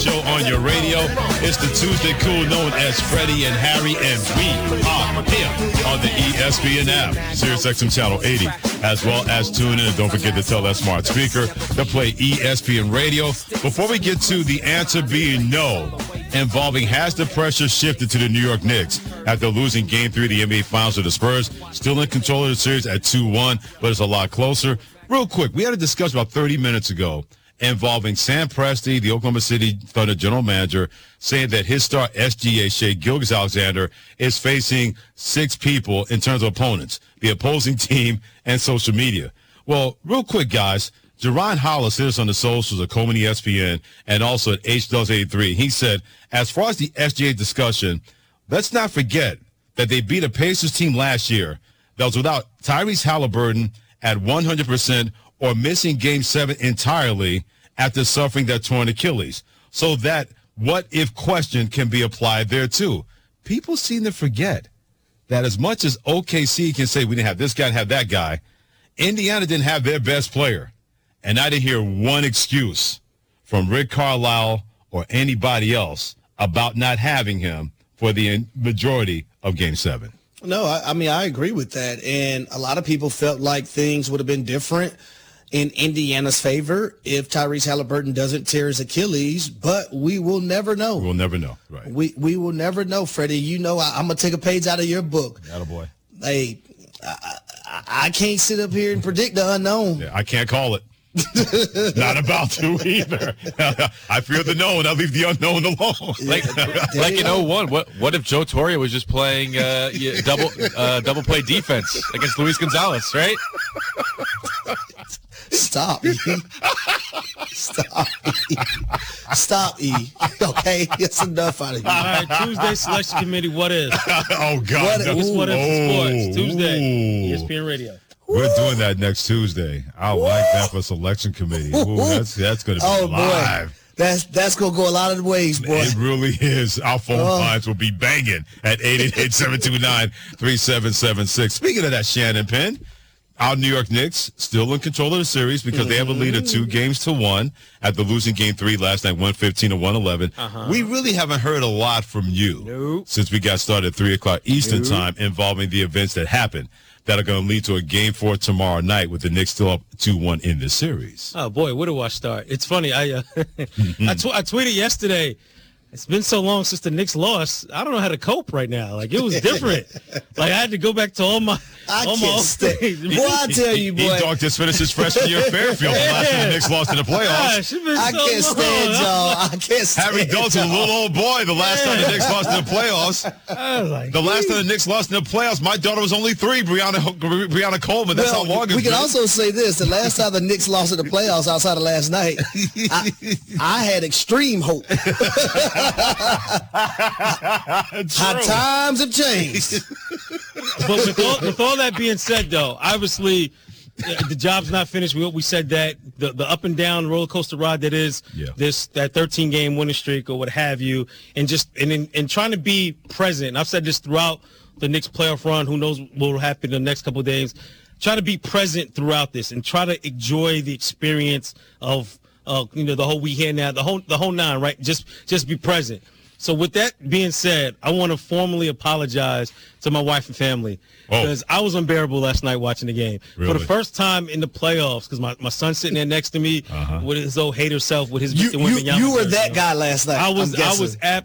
Show on your radio. It's the Tuesday Cool known as Freddie and Harry, and we are here on the ESPN app, SiriusXM Channel 80, as well as tune in. And don't forget to tell that smart speaker to play ESPN Radio. Before we get to the answer being no, involving has the pressure shifted to the New York Knicks after losing Game 3 of the NBA Finals to the Spurs. Still in control of the series at 2-1, but it's a lot closer. Real quick, we had a discussion about 30 minutes ago involving Sam Presti, the Oklahoma City Thunder general manager, saying that his star SGA, Shai Gilgeous-Alexander, is facing 6 people in terms of opponents, the opposing team and social media. Well, real quick, guys, Jerron Hollis hit us on the socials of Coleman ESPN and also at HDUS83. He said, as far as the SGA discussion, let's not forget that they beat a Pacers team last year that was without Tyrese Halliburton at 100% or missing Game 7 entirely after suffering that torn Achilles. So that what-if question can be applied there, too. People seem to forget that as much as OKC can say we didn't have this guy, have that guy, Indiana didn't have their best player. And I didn't hear one excuse from Rick Carlisle or anybody else about not having him for the majority of Game 7. No, I mean, I agree with that. And a lot of people felt like things would have been different in Indiana's favor if Tyrese Halliburton doesn't tear his Achilles, but we will never know. We'll never know, right? We will never know, Freddie. You know, I'm going to take a page out of your book. Attaboy. Hey, I can't sit up here and predict the unknown. Yeah, I can't call it. Not about to either. I fear the known. I'll leave the unknown alone. Like in 01, what if Joe Torre was just playing double play defense against Luis Gonzalez, right? Stop, E. Stop, E. Okay, it's enough out of you. All right, Tuesday selection committee. What is? Oh God! It's what is sports. Tuesday, ESPN Radio. We're doing that next Tuesday. I like that for selection committee. Ooh, that's going to be live. Boy. That's going to go a lot of ways, boy. It really is. Our phone lines will be banging at 888-729-3776. Speaking of that, Shannon Penn, our New York Knicks still in control of the series because they have a lead of 2-1 after losing Game 3 last night, 115-111. We really haven't heard a lot from you since we got started at 3 o'clock Eastern time involving the events that happened that are going to lead to a Game 4 tomorrow night with the Knicks still up 2-1 in this series. Oh, boy, where do I start? It's funny. I tweeted yesterday, it's been so long since the Knicks lost. I don't know how to cope right now. Like, it was different. Like, I had to go back to all my Boy, I tell you, boy. E-Dog just finished his freshman year at Fairfield. The last time the Knicks lost in the playoffs. I can't stand y'all. I can't stand Harry Dalton's a little old boy the last time the Knicks lost in the playoffs. The last time the Knicks lost in the playoffs, my daughter was only 3, Brianna Coleman. That's how long it's been. We can also say this. The last time the Knicks lost in the playoffs outside of last night, I had extreme hope. How times have changed. But with all that being said, though, obviously the job's not finished. We said that the up and down roller coaster ride that is that 13-game winning streak or what have you, and trying to be present. And I've said this throughout the Knicks playoff run. Who knows what will happen in the next couple of days? Try to be present throughout this and try to enjoy the experience of the whole weekend now, the whole 9, right? Just be present. So with that being said, I want to formally apologize to my wife and family because I was unbearable last night watching the game. Really? For the first time in the playoffs, because my son's sitting there next to me with his old hater self with his You were that guy last night. I was